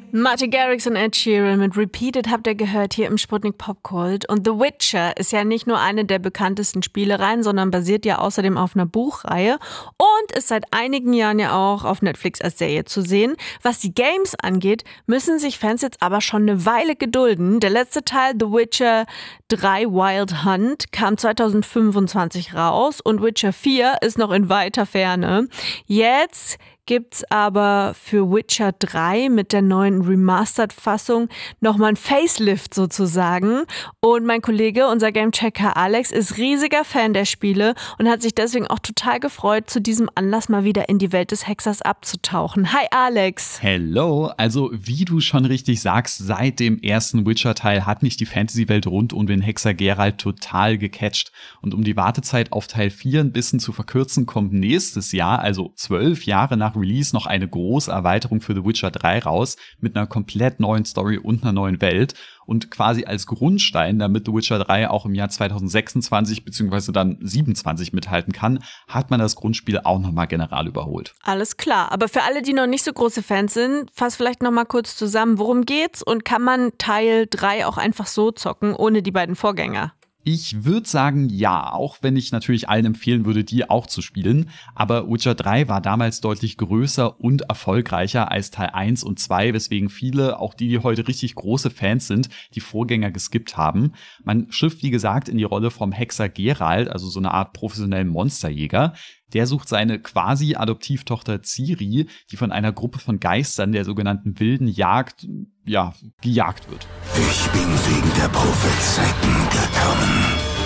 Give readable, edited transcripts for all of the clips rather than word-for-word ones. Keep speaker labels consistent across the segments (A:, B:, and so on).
A: Martin Garrix und Ed Sheeran mit Repeated habt ihr gehört hier im Sputnik Popkult. Und The Witcher ist ja nicht nur eine der bekanntesten Spielereien, sondern basiert ja außerdem auf einer Buchreihe und ist seit einigen Jahren ja auch auf Netflix als Serie zu sehen. Was die Games angeht, müssen sich Fans jetzt aber schon eine Weile gedulden. Der letzte Teil, The Witcher 3 Wild Hunt, kam 2025 raus und Witcher 4 ist noch in weiter Ferne. Jetzt gibt's aber für Witcher 3 mit der neuen Remastered-Fassung nochmal ein Facelift sozusagen. Und mein Kollege, unser Gamechecker Alex, ist riesiger Fan der Spiele und hat sich deswegen auch total gefreut, zu diesem Anlass mal wieder in die Welt des Hexers abzutauchen. Hi Alex!
B: Hello! Also wie du schon richtig sagst, seit dem ersten Witcher-Teil hat mich die Fantasy-Welt rund um den Hexer Geralt total gecatcht. Und um die Wartezeit auf Teil 4 ein bisschen zu verkürzen, kommt nächstes Jahr, also 12 Jahre nach Release, noch eine große Erweiterung für The Witcher 3 raus, mit einer komplett neuen Story und einer neuen Welt. Und quasi als Grundstein, damit The Witcher 3 auch im Jahr 2026 bzw. dann 27 mithalten kann, hat man das Grundspiel auch nochmal general überholt.
A: Alles klar, aber für alle, die noch nicht so große Fans sind, fass vielleicht nochmal kurz zusammen, worum geht's und kann man Teil 3 auch einfach so zocken, ohne die beiden Vorgänger?
B: Ich würde sagen, ja, auch wenn ich natürlich allen empfehlen würde, die auch zu spielen. Aber Witcher 3 war damals deutlich größer und erfolgreicher als Teil 1 und 2, weswegen viele, auch die heute richtig große Fans sind, die Vorgänger geskippt haben. Man schlüpft, wie gesagt, in die Rolle vom Hexer Geralt, also so eine Art professionellen Monsterjäger. Der sucht seine quasi Adoptivtochter Ciri, die von einer Gruppe von Geistern, der sogenannten wilden Jagd, gejagt wird.
C: Ich bin wegen der Prophezeiten gekommen.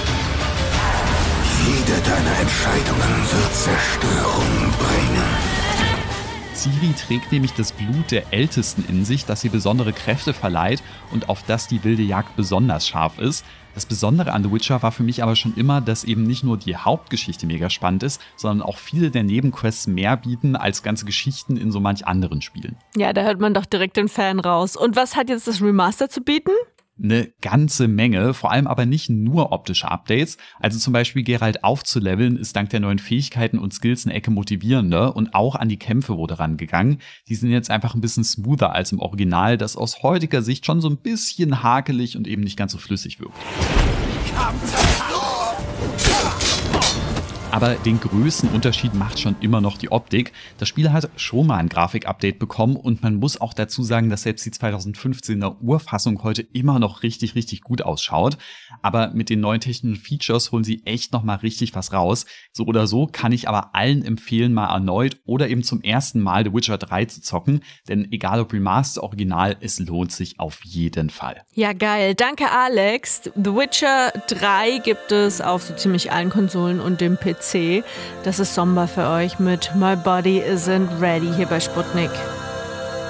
C: Jede deiner Entscheidungen wird Zerstörung bringen.
B: Ciri trägt nämlich das Blut der Ältesten in sich, das ihr besondere Kräfte verleiht und auf das die wilde Jagd besonders scharf ist. Das Besondere an The Witcher war für mich aber schon immer, dass eben nicht nur die Hauptgeschichte mega spannend ist, sondern auch viele der Nebenquests mehr bieten als ganze Geschichten in so manch anderen Spielen.
A: Ja, da hört man doch direkt den Fan raus. Und was hat jetzt das Remaster zu bieten?
B: Eine ganze Menge, vor allem aber nicht nur optische Updates. Also zum Beispiel Geralt aufzuleveln ist dank der neuen Fähigkeiten und Skills eine Ecke motivierender und auch an die Kämpfe wurde rangegangen. Die sind jetzt einfach ein bisschen smoother als im Original, das aus heutiger Sicht schon so ein bisschen hakelig und eben nicht ganz so flüssig wirkt. Aber den größten Unterschied macht schon immer noch die Optik. Das Spiel hat schon mal ein Grafik-Update bekommen und man muss auch dazu sagen, dass selbst die 2015er Urfassung heute immer noch richtig, richtig gut ausschaut. Aber mit den neuen technischen Features holen sie echt noch mal richtig was raus. So oder so kann ich aber allen empfehlen, mal erneut oder eben zum ersten Mal The Witcher 3 zu zocken. Denn egal ob Remaster, Original, es lohnt sich auf jeden Fall.
A: Ja, geil. Danke, Alex. The Witcher 3 gibt es auf so ziemlich allen Konsolen und dem PC. Das ist Sommer für euch mit My Body Isn't Ready hier bei Sputnik.